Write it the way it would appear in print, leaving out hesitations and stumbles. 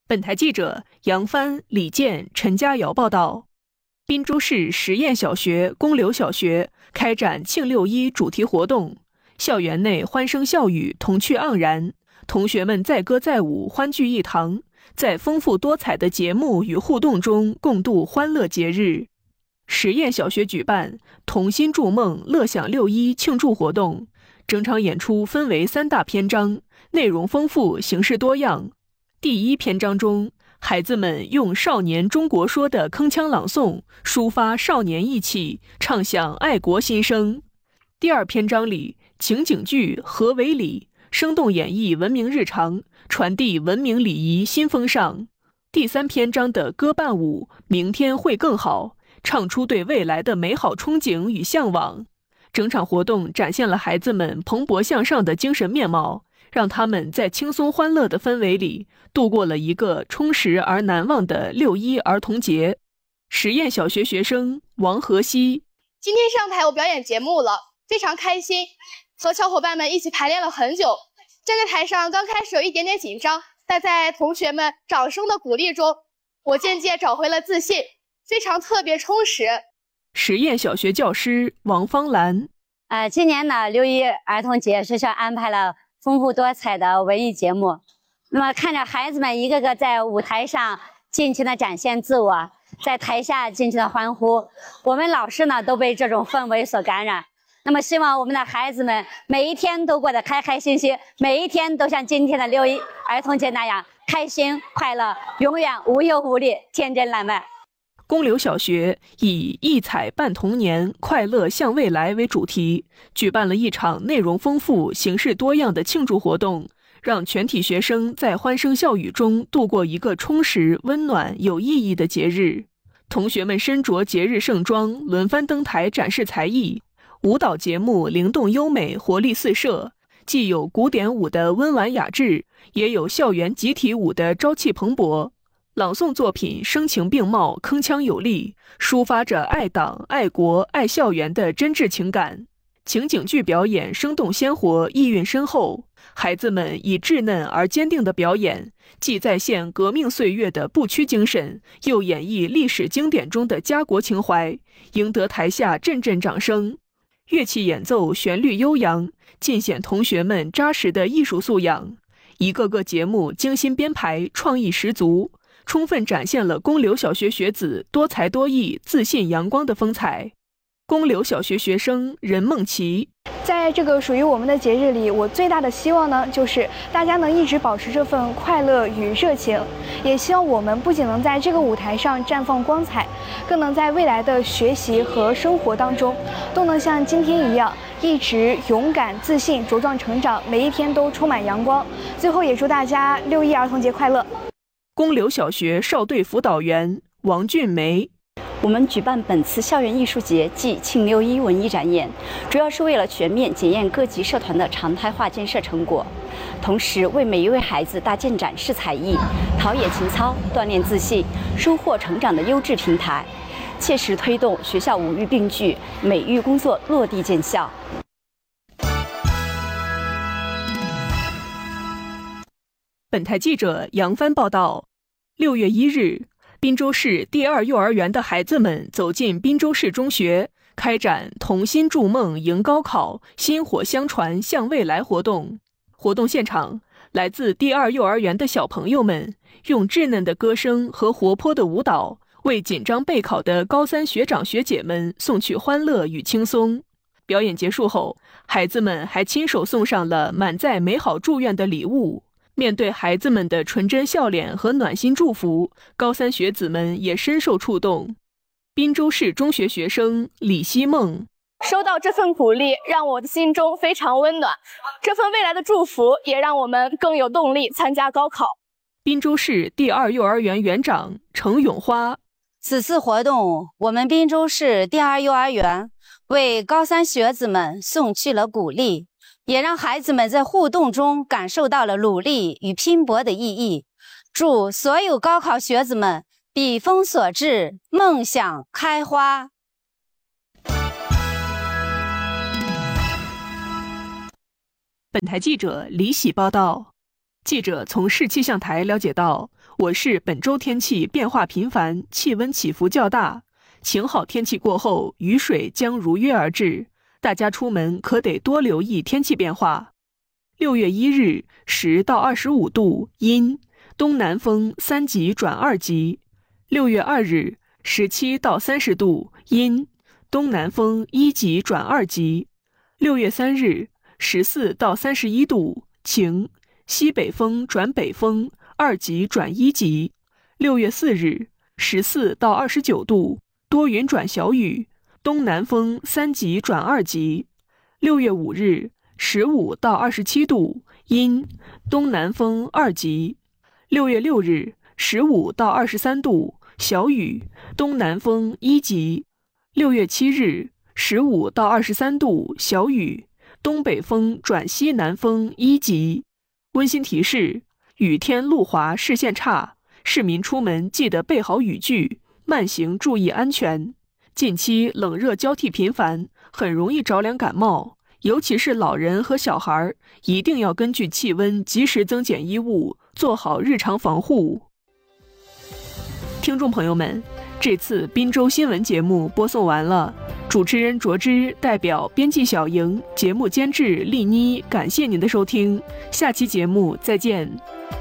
本台记者杨帆、李健、陈佳瑶报道。滨州市实验小学公刘小学开展庆6·1主题活动，校园内欢声笑语，童趣盎然，同学们载歌载舞，欢聚一堂，在丰富多彩的节目与互动中共度欢乐节日。实验小学举办童心筑梦乐享6·1庆祝活动，整场演出分为3大篇章，内容丰富，形式多样。第1篇章中，孩子们用少年中国说的铿锵朗诵，抒发少年义气，唱响爱国心声。第2篇章里，情景剧何为礼，生动演绎文明日常，传递文明礼仪新风尚。第3篇章的歌伴舞，明天会更好，唱出对未来的美好憧憬与向往。整场活动展现了孩子们蓬勃向上的精神面貌，让他们在轻松欢乐的氛围里度过了一个充实而难忘的6·1儿童节。实验小学学生王和熙： 今天上台我表演节目了，非常开心，和小伙伴们一起排练了很久。站在台上刚开始有一点点紧张，但在同学们掌声的鼓励中，我渐渐找回了自信，非常特别充实。 实验小学教师王芳兰： 今年呢6·1儿童节，学校安排了丰富多彩的文艺节目。那么看着孩子们一个个在舞台上尽情的展现自我，在台下尽情的欢呼，我们老师呢都被这种氛围所感染。那么希望我们的孩子们每一天都过得开开心心，每一天都像今天的6·1儿童节那样开心快乐，永远无忧无虑，天真烂漫。 公刘小学以艺彩伴童年，快乐向未来为主题，举办了一场内容丰富、形式多样的庆祝活动，让全体学生在欢声笑语中度过一个充实、温暖、有意义的节日。同学们身着节日盛装，轮番登台展示才艺，舞蹈节目灵动优美，活力四射，既有古典舞的温婉雅致，也有校园集体舞的朝气蓬勃。朗诵作品声情并茂，铿锵有力，抒发着爱党、爱国、爱校园的真挚情感。情景剧表演生动鲜活，意蕴深厚。孩子们以稚嫩而坚定的表演，既再现革命岁月的不屈精神，又演绎历史经典中的家国情怀，赢得台下阵阵掌声。乐器演奏旋律悠扬，尽显同学们扎实的艺术素养。一个个节目精心编排，创意十足，充分展现了公刘小学学子多才多艺、自信阳光的风采。公刘小学学生任梦琪： 在这个属于我们的节日里，我最大的希望呢，就是大家能一直保持这份快乐与热情，也希望我们不仅能在这个舞台上绽放光彩，更能在未来的学习和生活当中，都能像今天一样，一直勇敢、自信、茁壮成长，每一天都充满阳光。最后也祝大家6·1儿童节快乐。 公刘小学少队辅导员王俊梅： 我们举办本次校园艺术节暨庆6·1文艺展演，主要是为了全面检验各级社团的常态化建设成果，同时为每一位孩子搭建展示才艺、陶冶情操、锻炼自信、收获成长的优质平台，切实推动学校五育并举、美育工作落地见效。 本台记者杨帆报道：6月1日，滨州市第2幼儿园的孩子们走进滨州市中学，开展童心筑梦迎高考，薪火相传向未来活动。活动现场，来自第2幼儿园的小朋友们用稚嫩的歌声和活泼的舞蹈，为紧张备考的高3学长学姐们送去欢乐与轻松。表演结束后，孩子们还亲手送上了满载美好祝愿的礼物。面对孩子们的纯真笑脸和暖心祝福，高3学子们也深受触动。滨州市中学学生李希梦： 收到这份鼓励，让我的心中非常温暖。这份未来的祝福，也让我们更有动力参加高考。 滨州市第2幼儿园园长程永花： 此次活动，我们滨州市第2幼儿园为高3学子们送去了鼓励，也让孩子们在互动中感受到了努力与拼搏的意义。祝所有高考学子们笔锋所至，梦想开花。 本台记者李喜报道。 记者从市气象台了解到，我市本周天气变化频繁，气温起伏较大，晴好天气过后，雨水将如约而至，大家出门可得多留意天气变化。6月1日10到25度，阴，东南风3级转2级。6月2日17到30度，阴，东南风1级转2级。6月3日14到31度，晴，西北风转北风2级转1级。6月4日14到29度，多云转小雨，东南风3级转2级。6月5日15到27度，阴，东南风2级。6月6日15到23度，小雨，东南风1级。6月7日15到23度，小雨，东北风转西南风1级。温馨提示：雨天路滑，视线差，市民出门记得备好雨具，慢行注意安全。近期冷热交替频繁，很容易着凉感冒，尤其是老人和小孩，一定要根据气温及时增减衣物，做好日常防护。听众朋友们，这次滨州新闻节目播送完了，主持人卓之代表编辑小莹、节目监制丽妮，感谢您的收听，下期节目再见。